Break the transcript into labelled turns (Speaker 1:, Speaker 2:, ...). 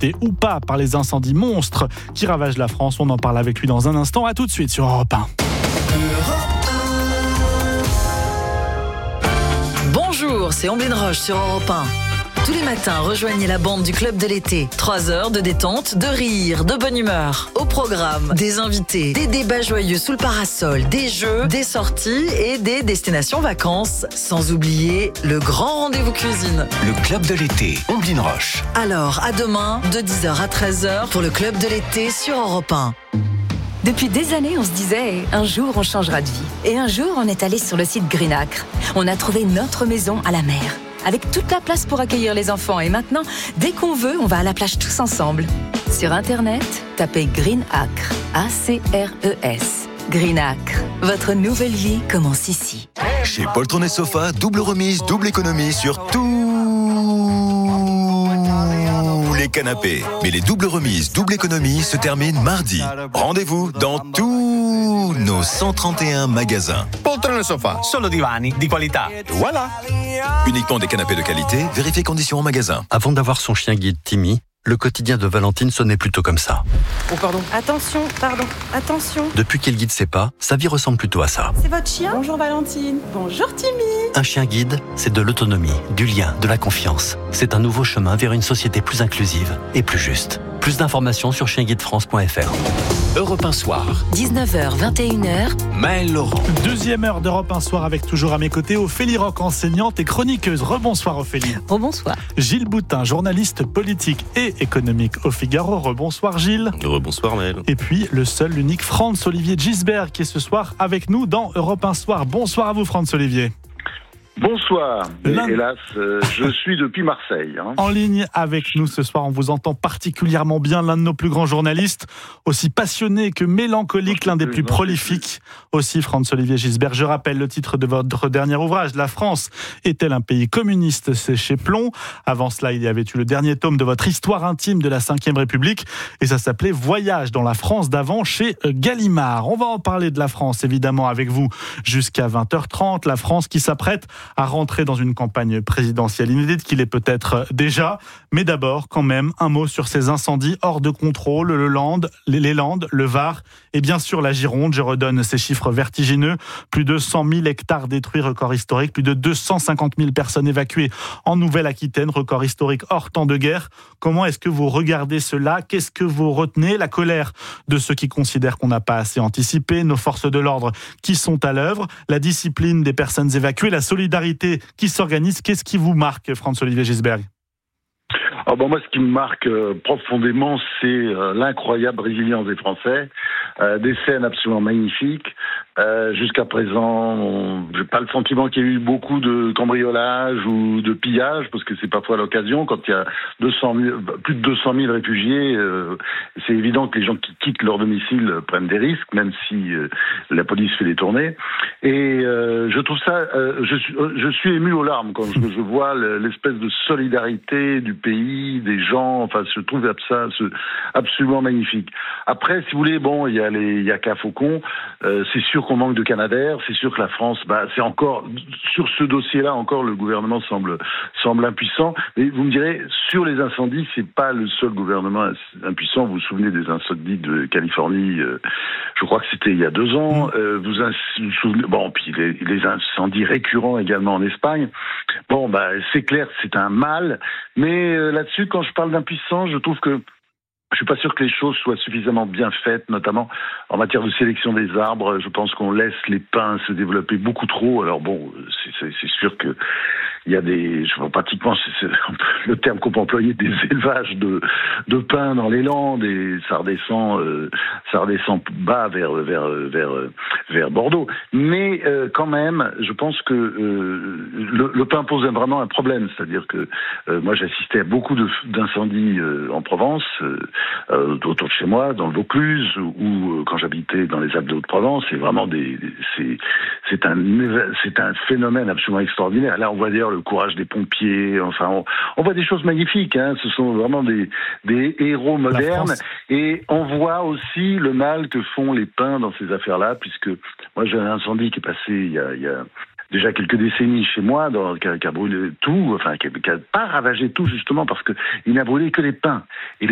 Speaker 1: affectés ou pas par les incendies monstres qui ravagent la France. On en parle avec lui dans un instant. À tout de suite sur Europe 1.
Speaker 2: Bonjour, c'est Omblin Roche sur Europe 1. Tous les matins, rejoignez la bande du Club de l'été. 3 heures de détente, de rire, de bonne humeur. Au programme, des invités, des débats joyeux sous le parasol, des jeux, des sorties et des destinations vacances. Sans oublier le grand rendez-vous cuisine.
Speaker 3: Le Club de l'été, Omblin Roche.
Speaker 2: Alors, à demain, de 10h à 13h pour le Club de l'été sur Europe 1.
Speaker 4: Depuis des années, on se disait, un jour on changera de vie. Et un jour, on est allé sur le site Green Acre. On a trouvé notre maison à la mer, avec toute la place pour accueillir les enfants. Et maintenant, dès qu'on veut, on va à la plage tous ensemble. Sur Internet, tapez Green Acre, A-C-R-E-S. Green Acre, votre nouvelle vie commence ici.
Speaker 3: Chez Poltron et Sofa, double remise, double économie sur tous les canapés. Mais les doubles remises, double économie se terminent mardi. Rendez-vous dans tous nos 131 magasins.
Speaker 5: Poltrone Sofa, solo divani di qualità. Voilà.
Speaker 3: Uniquement des canapés de qualité, vérifiez conditions en magasin.
Speaker 6: Avant d'avoir son chien guide Timmy, le quotidien de Valentine sonnait plutôt comme ça.
Speaker 7: Oh pardon. Attention.
Speaker 6: Depuis qu'il guide ses pas, sa vie ressemble plutôt à ça.
Speaker 7: C'est votre chien ? Bonjour Valentine. Bonjour Timmy.
Speaker 6: Un chien guide, c'est de l'autonomie, du lien, de la confiance. C'est un nouveau chemin vers une société plus inclusive et plus juste. Plus d'informations sur chienguidefrance.fr.
Speaker 3: Europe 1 Soir.
Speaker 4: 19h, 21h.
Speaker 3: Maëlle Laurent.
Speaker 1: Deuxième heure d'Europe 1 Soir avec toujours à mes côtés Ophélie Roch, enseignante et chroniqueuse. Rebonsoir Ophélie.
Speaker 4: Rebonsoir.
Speaker 1: Gilles Boutin, journaliste politique et économique au Figaro. Rebonsoir Gilles.
Speaker 8: Rebonsoir Maëlle.
Speaker 1: Et puis le seul, l'unique Franz-Olivier Gisbert qui est ce soir avec nous dans Europe 1 Soir. Bonsoir à vous Franz-Olivier.
Speaker 9: Bonsoir. Hélas, je suis depuis Marseille.
Speaker 1: En ligne avec nous ce soir, on vous entend particulièrement bien, l'un de nos plus grands journalistes, aussi passionné que mélancolique, l'un des plus prolifiques aussi, Franz-Olivier Gisbert. Je rappelle le titre de votre dernier ouvrage, La France est-elle un pays communiste ? C'est chez Plomb. Avant cela, il y avait eu le dernier tome de votre histoire intime de la Ve République et ça s'appelait Voyage dans la France d'avant chez Gallimard. On va en parler de la France, évidemment, avec vous jusqu'à 20h30. La France qui s'apprête à rentrer dans une campagne présidentielle inédite qu'il est peut-être déjà. Mais d'abord, quand même, un mot sur ces incendies hors de contrôle, les Landes, le Var et bien sûr la Gironde. Je redonne ces chiffres vertigineux. Plus de 100 000 hectares détruits, record historique. Plus de 250 000 personnes évacuées en Nouvelle-Aquitaine, record historique hors temps de guerre. Comment est-ce que vous regardez cela ? Qu'est-ce que vous retenez ? La colère de ceux qui considèrent qu'on n'a pas assez anticipé, nos forces de l'ordre qui sont à l'œuvre, la discipline des personnes évacuées, la solidarité qui s'organise. Qu'est-ce qui vous marque, Franz-Olivier Gisbert ?
Speaker 9: Moi, ce qui me marque profondément, c'est l'incroyable résilience des Français, des scènes absolument magnifiques. Jusqu'à présent, j'ai pas le sentiment qu'il y a eu beaucoup de cambriolage ou de pillage, parce que c'est parfois l'occasion. Quand il y a plus de 200 000 réfugiés, c'est évident que les gens qui quittent leur domicile prennent des risques, même si la police fait des tournées. Et je trouve ça, je suis ému aux larmes quand je vois l'espèce de solidarité du pays, des gens. Enfin, je trouve ça absolument magnifique. Après, si vous voulez, il y a qu'à Faucon. C'est sûr qu'on manque de Canadair. C'est sûr que la France, c'est encore sur ce dossier-là encore le gouvernement semble impuissant. Mais vous me direz, sur les incendies, c'est pas le seul gouvernement impuissant. Vous vous souvenez des incendies de Californie Je crois que c'était il y a 2 ans. Vous souvenez, puis les incendies récurrents également en Espagne. C'est clair, c'est un mal. Mais là-dessus, quand je parle d'impuissance, je trouve que je suis pas sûr que les choses soient suffisamment bien faites, notamment en matière de sélection des arbres. Je pense qu'on laisse les pins se développer beaucoup trop. Alors c'est sûr que il y a pratiquement, c'est le terme qu'on peut employer, des élevages de pins dans les Landes, et ça redescend bas vers Bordeaux. Mais quand même, je pense que le pin pose vraiment un problème. C'est-à-dire que moi j'assistais à beaucoup d'incendies en Provence, autour de chez moi, dans le Vaucluse, ou quand j'habitais dans les Alpes de Haute-Provence. C'est vraiment c'est un phénomène absolument extraordinaire. Là, on voit d'ailleurs le courage des pompiers. Enfin, on voit des choses magnifiques. Ce sont vraiment des héros modernes. Et on voit aussi le mal que font les pins dans ces affaires-là, puisque moi j'ai un incendie qui est passé il y a déjà quelques décennies chez moi, qui a brûlé tout, qui n'a pas ravagé tout, justement parce que il n'a brûlé que les pins. Et